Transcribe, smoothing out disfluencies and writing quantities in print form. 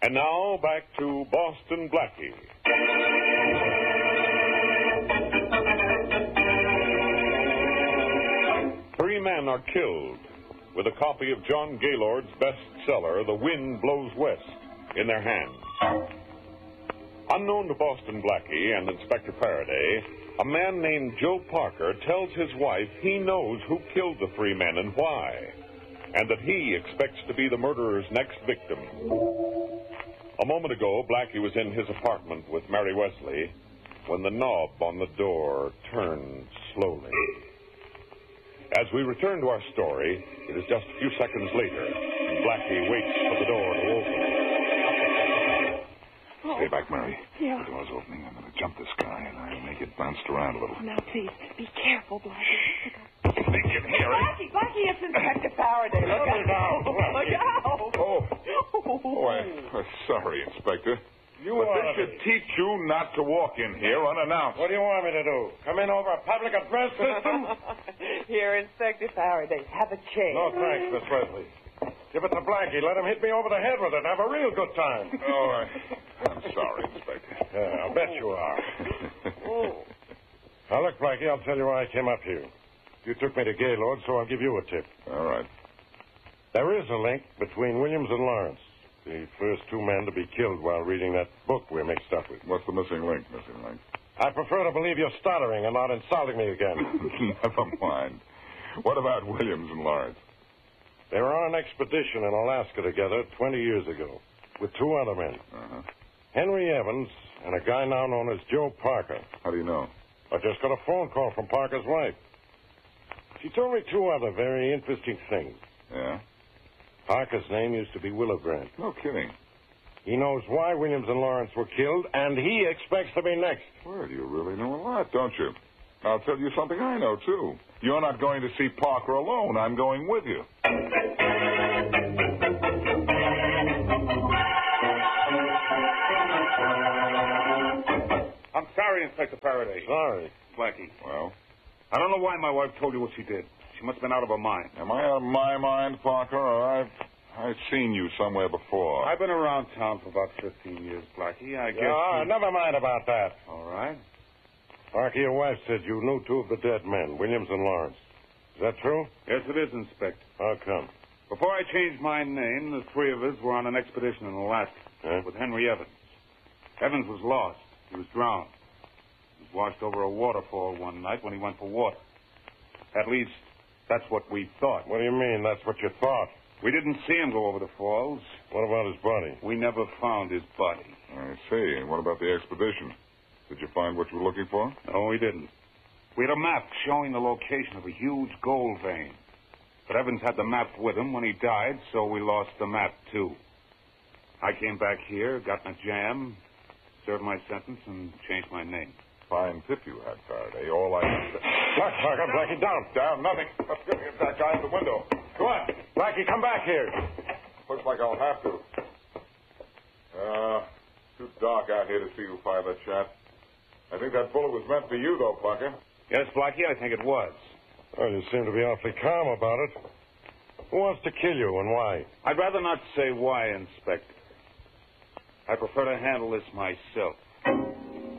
And now, back to Boston Blackie. Three men are killed with a copy of John Gaylord's bestseller, The Wind Blows West, in their hands. Unknown to Boston Blackie and Inspector Faraday, a man named Joe Parker tells his wife he knows who killed the three men and why, and that he expects to be the murderer's next victim. A moment ago, Blackie was in his apartment with Mary Wesley when the knob on the door turned slowly. As we return to our story, it is just a few seconds later, and Blackie waits for the door to open. Stay back, Mary. Yeah. The door's opening. I'm going to jump this guy, and I'll make it bounce around a little. Now, please, be careful, Blackie. They can hear it. Blackie, it's Inspector Faraday. Look out. Look out. I'm sorry, Inspector. But they should teach you not to walk in here unannounced. What do you want me to do? Come in over a public address system? Here, Inspector Faraday. Have a chair. No, thanks, Miss Wesley. Give it to Blackie. Let him hit me over the head with it and have a real good time. I'm sorry, Inspector. Yeah, I'll bet you are. Now, look, Blackie, I'll tell you why I came up here. You took me to Gaylord, so I'll give you a tip. All right. There is a link between Williams and Lawrence, the first two men to be killed while reading that book we're mixed up with. What's the missing link, I prefer to believe you're stuttering and not insulting me again. Never mind. What about Williams and Lawrence? They were on an expedition in Alaska together 20 years ago with two other men. Uh-huh. Henry Evans and a guy now known as Joe Parker. How do you know? I just got a phone call from Parker's wife. She told me two other very interesting things. Yeah? Parker's name used to be Willowgrant. No kidding. He knows why Williams and Lawrence were killed, and he expects to be next. Well, you really know a lot, don't you? I'll tell you something I know, too. You're not going to see Parker alone. I'm going with you. I'm sorry, Inspector Faraday. Sorry. Blackie. Well? I don't know why my wife told you what she did. She must have been out of her mind. Am I out of my mind, Parker, or I've seen you somewhere before? I've been around town for about 15 years, Blackie. I guess never mind about that. All right. Parker, your wife said you knew two of the dead men, Williams and Lawrence. Is that true? Yes, it is, Inspector. How come? Before I changed my name, the three of us were on an expedition in Alaska with Henry Evans. Evans was lost. He was drowned. He was washed over a waterfall one night when he went for water. At least, that's what we thought. What do you mean, that's what you thought? We didn't see him go over the falls. What about his body? We never found his body. I see. And what about the expedition? Did you find what you were looking for? No, we didn't. We had a map showing the location of a huge gold vein. But Evans had the map with him when he died, so we lost the map, too. I came back here, got in a jam, served my sentence, and changed my name. Fine tip you had, Faraday. All I can say... Look, Parker, Blackie, down. Down, nothing. Let's get that guy out the window. Go on. Blackie, come back here. Looks like I'll have to. Too dark out here to see who fired that shot. I think that bullet was meant for you, though, Parker. Yes, Blackie, I think it was. Well, you seem to be awfully calm about it. Who wants to kill you and why? I'd rather not say why, Inspector. I prefer to handle this myself.